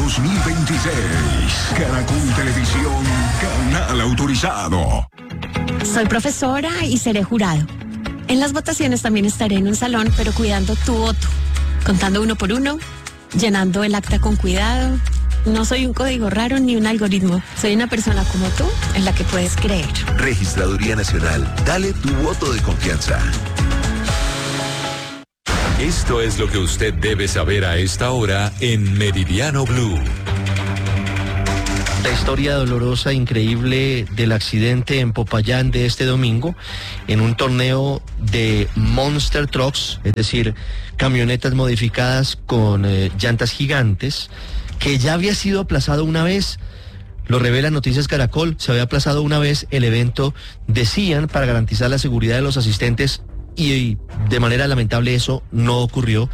2026. Caracol Televisión, canal autorizado. Soy profesora y seré jurado. En las votaciones también estaré en un salón, pero cuidando tu voto, contando uno por uno, llenando el acta con cuidado. No soy un código raro ni un algoritmo. Soy una persona como tú, en la que puedes creer. Registraduría Nacional. Dale tu voto de confianza. Esto es lo que usted debe saber a esta hora en Meridiano Blue. La historia dolorosa, increíble del accidente en Popayán de este domingo en un torneo de Monster Trucks, es decir, camionetas modificadas con llantas gigantes, que ya había sido aplazado una vez. Lo revela Noticias Caracol, se había aplazado una vez el evento, decían, para garantizar la seguridad de los asistentes, y de manera lamentable eso no ocurrió.